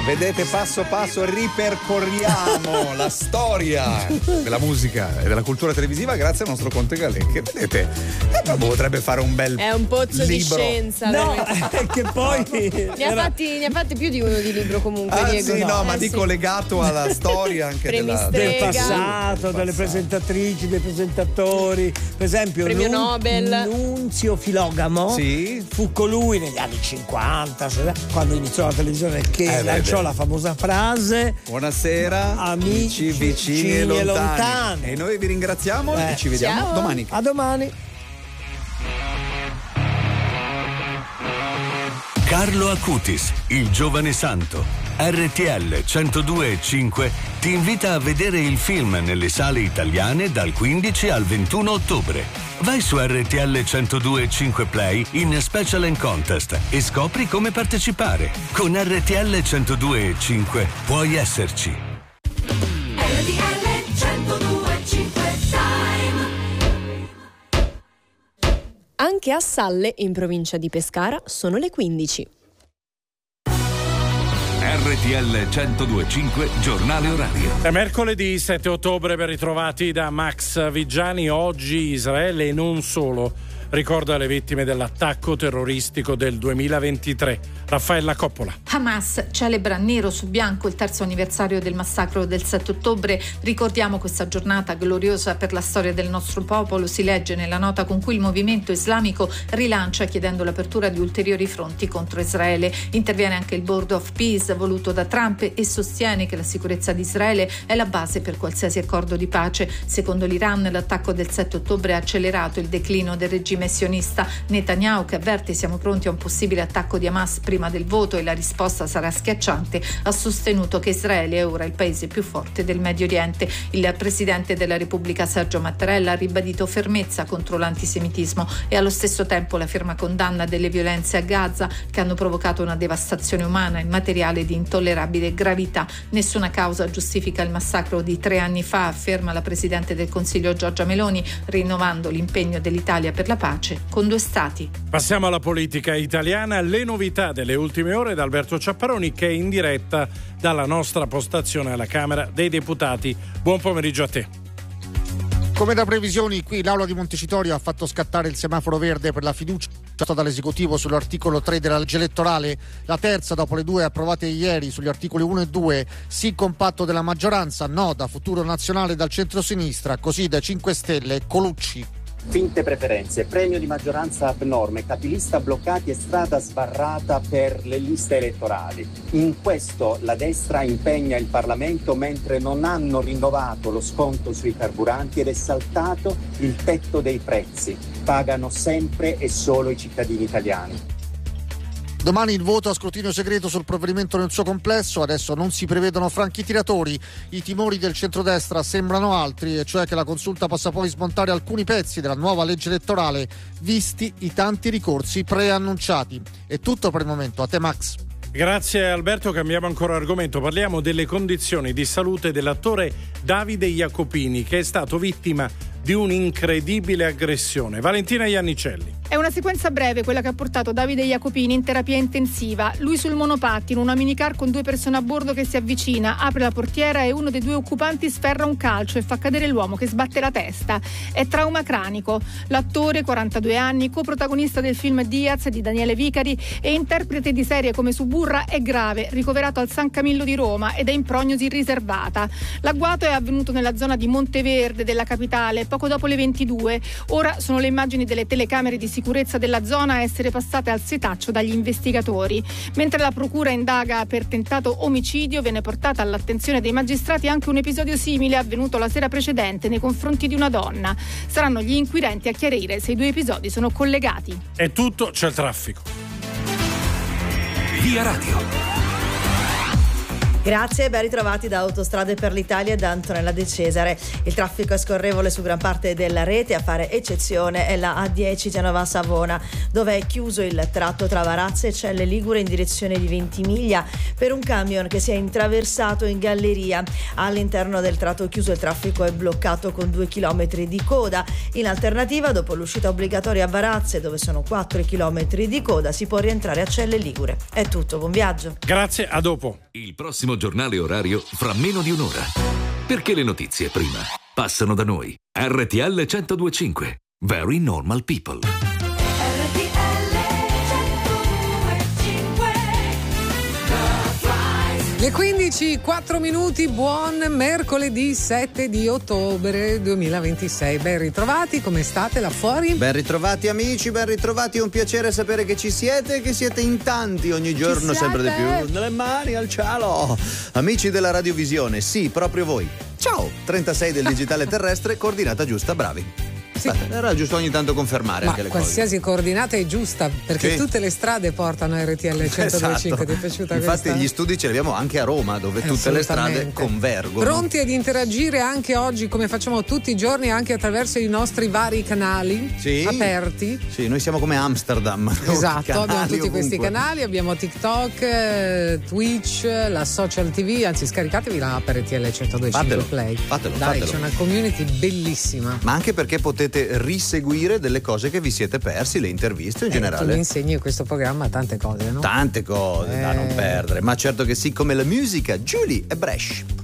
Vedete, passo passo ripercorriamo la storia della musica e della cultura televisiva grazie al nostro Conte Galè, che vedete proprio potrebbe fare un bel è un pozzo libro di scienza. No, che poi ne ha fatti più di uno di libro comunque, Diego. Sì, no, ma dico legato alla storia anche del passato, delle presentatrici, dei presentatori. Per esempio Premio Nobel Nunzio Filogamo, sì, fu colui negli anni 50, quando iniziò la televisione, che lanciò la famosa frase: buonasera amici vicini e lontani. E noi vi ringraziamo e ci vediamo domani. A domani. Carlo Acutis, il giovane santo. RTL 102.5 ti invita a vedere il film nelle sale italiane dal 15 al 21 ottobre. Vai su RTL 102.5 Play in Special and Contest e scopri come partecipare. Con RTL 102.5 puoi esserci. RTL 102.5 Time. Anche a Salle, in provincia di Pescara, sono le 15. RTL 102.5 giornale orario. È mercoledì 7 ottobre, ben ritrovati da Max Vigiani. Oggi Israele e non solo ricorda le vittime dell'attacco terroristico del 2023. Raffaella Coppola. Hamas celebra nero su bianco il 3° anniversario del massacro del 7 ottobre. Ricordiamo questa giornata gloriosa per la storia del nostro popolo, si legge nella nota con cui il movimento islamico rilancia chiedendo l'apertura di ulteriori fronti contro Israele. Interviene anche il Board of Peace voluto da Trump e sostiene che la sicurezza di Israele è la base per qualsiasi accordo di pace. Secondo l'Iran, l'attacco del 7 ottobre ha accelerato il declino del regime sionista. Netanyahu, che avverte siamo pronti a un possibile attacco di Hamas prima del voto e la risposta sarà schiacciante, ha sostenuto che Israele è ora il paese più forte del Medio Oriente. Il presidente della Repubblica Sergio Mattarella ha ribadito fermezza contro l'antisemitismo e allo stesso tempo la ferma condanna delle violenze a Gaza, che hanno provocato una devastazione umana e materiale di intollerabile gravità. Nessuna causa giustifica il massacro di 3 anni fa, afferma la Presidente del Consiglio Giorgia Meloni, rinnovando l'impegno dell'Italia per la pace con 2 stati. Passiamo alla politica italiana. Le novità delle ultime ore da Alberto Ciapparoni, che è in diretta dalla nostra postazione alla Camera dei Deputati. Buon pomeriggio a te. Come da previsioni, qui l'Aula di Montecitorio ha fatto scattare il semaforo verde per la fiducia dall'esecutivo sull'articolo 3 della legge elettorale, la terza dopo le 2 approvate ieri sugli articoli 1 e 2, sì compatto della maggioranza, no da Futuro Nazionale dal centro-sinistra, così dai 5 Stelle Colucci. Finte preferenze, premio di maggioranza abnorme, capilista bloccati e strada sbarrata per le liste elettorali. In questo la destra impegna il Parlamento mentre non hanno rinnovato lo sconto sui carburanti ed è saltato il tetto dei prezzi. Pagano sempre e solo i cittadini italiani. Domani il voto a scrutinio segreto sul provvedimento nel suo complesso. Adesso non si prevedono franchi tiratori. I timori del centrodestra sembrano altri, e cioè che la Consulta possa poi smontare alcuni pezzi della nuova legge elettorale, visti i tanti ricorsi preannunciati. È tutto per il momento. A te, Max. Grazie Alberto, cambiamo ancora argomento. Parliamo delle condizioni di salute dell'attore Davide Jacopini, che è stato vittima di un'incredibile aggressione. Valentina Iannicelli. È una sequenza breve quella che ha portato Davide Jacopini in terapia intensiva. Lui sul monopattino, una minicar con 2 persone a bordo che si avvicina, apre la portiera e uno dei 2 occupanti sferra un calcio e fa cadere l'uomo, che sbatte la testa. È trauma cranico. L'attore, 42 anni, coprotagonista del film Diaz di Daniele Vicari e interprete di serie come Suburra, è grave, ricoverato al San Camillo di Roma ed è in prognosi riservata. L'agguato è avvenuto nella zona di Monteverde della capitale poco dopo le 22. Ora sono le immagini delle telecamere di sicurezza della zona a essere passate al setaccio dagli investigatori. Mentre la procura indaga per tentato omicidio, viene portata all'attenzione dei magistrati anche un episodio simile avvenuto la sera precedente nei confronti di una donna. Saranno gli inquirenti a chiarire se i 2 episodi sono collegati. È tutto, c'è il traffico. Via Radio. Grazie e ben ritrovati da Autostrade per l'Italia e da Antonella De Cesare. Il traffico è scorrevole su gran parte della rete, a fare eccezione è la A10 Genova-Savona, dove è chiuso il tratto tra Varazze e Celle Ligure in direzione di Ventimiglia per un camion che si è intraversato in galleria. All'interno del tratto chiuso il traffico è bloccato con 2 chilometri di coda. In alternativa, dopo l'uscita obbligatoria a Varazze, dove sono 4 chilometri di coda, si può rientrare a Celle Ligure. È tutto, buon viaggio. Grazie, a dopo. Il prossimo giornale orario fra meno di un'ora. Perché le notizie prima passano da noi. RTL 102.5. Very Normal People. Le 15, 4 minuti, buon mercoledì 7 di ottobre 2026. Ben ritrovati, come state là fuori? Ben ritrovati amici, ben ritrovati, è un piacere sapere che ci siete e che siete in tanti ogni giorno, sempre di più. Nelle mani al cielo. Amici della radiovisione, sì, proprio voi. Ciao, 36 del digitale terrestre, coordinata giusta, bravi. Sì. Beh, era giusto ogni tanto confermare anche le qualsiasi cose. coordinata è giusta, perché tutte le strade portano a RTL 102.5. Esatto. Ti è piaciuta Infatti questa? Gli studi ce li abbiamo anche a Roma, dove tutte le strade convergono. Pronti ad interagire anche oggi, come facciamo tutti i giorni, anche attraverso i nostri vari canali aperti. Sì, noi siamo come Amsterdam. Esatto, abbiamo tutti questi canali, abbiamo TikTok, Twitch, la social TV, anzi scaricatevi l'app RTL 102.5 Play. Fatelo. C'è una community bellissima. Ma anche perché potete riseguire delle cose che vi siete persi, le interviste in generale. Tu mi insegni in questo programma tante cose, no? Tante cose da non perdere, ma certo che sì, come la musica. Julie e Bresh.